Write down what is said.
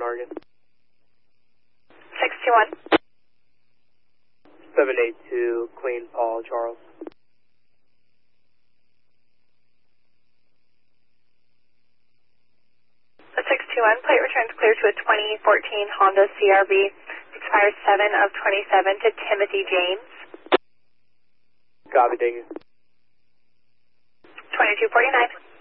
Oregon. 621. 782 Queen Paul Charles. 621, plate returns clear to a 2014 Honda CRV. Expires 7 of 27 to Timothy James. Copy, thank you. 2249.